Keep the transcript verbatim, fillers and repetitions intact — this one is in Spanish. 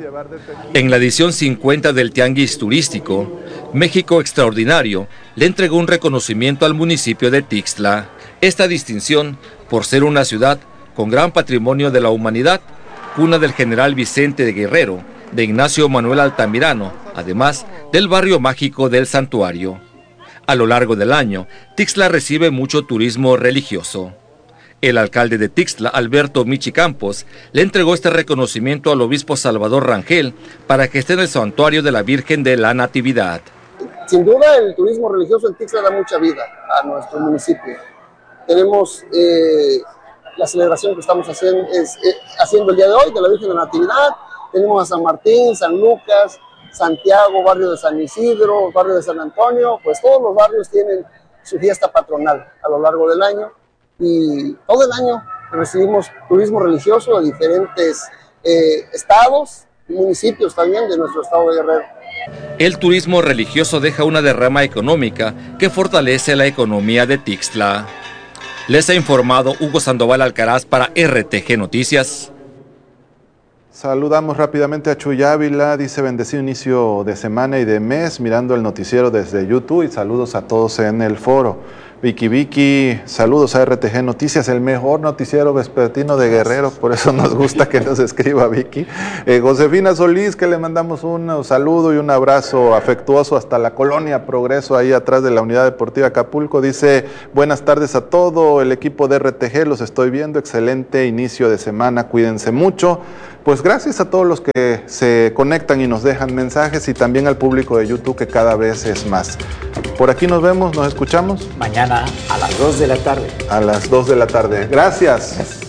En la edición cincuenta del Tianguis Turístico, México Extraordinario le entregó un reconocimiento al municipio de Tixtla. Esta distinción, por ser una ciudad con gran patrimonio de la humanidad, cuna del general Vicente de Guerrero, de Ignacio Manuel Altamirano, además del barrio mágico del Santuario. A lo largo del año, Tixtla recibe mucho turismo religioso. El alcalde de Tixtla, Alberto Michi Campos, le entregó este reconocimiento al obispo Salvador Rangel para que esté en el santuario de la Virgen de la Natividad. Sin duda, el turismo religioso en Tixtla da mucha vida a nuestro municipio. Tenemos eh, la celebración que estamos haciendo, es, eh, haciendo el día de hoy de la Virgen de la Natividad. Tenemos a San Martín, San Lucas, Santiago, barrio de San Isidro, barrio de San Antonio. Pues todos los barrios tienen su fiesta patronal a lo largo del año. Y todo el año recibimos turismo religioso de diferentes eh, estados y municipios también de nuestro estado de Guerrero. El turismo religioso deja una derrama económica que fortalece la economía de Tixtla. Les ha informado Hugo Sandoval Alcaraz para R T G Noticias. Saludamos rápidamente a Chuy Ávila, dice bendecido inicio de semana y de mes, mirando el noticiero desde YouTube, y saludos a todos en el foro. Vicky Vicky, saludos a R T G Noticias, el mejor noticiero vespertino de Guerrero, por eso nos gusta que nos escriba Vicky. Eh, Josefina Solís, que le mandamos un saludo y un abrazo afectuoso hasta la colonia Progreso, ahí atrás de la Unidad Deportiva Acapulco, dice buenas tardes a todo el equipo de R T G, los estoy viendo, excelente inicio de semana, cuídense mucho. Pues gracias a todos los que se conectan y nos dejan mensajes, y también al público de YouTube, que cada vez es más. Por aquí nos vemos, nos escuchamos. Mañana a las dos de la tarde. A las dos de la tarde. Gracias.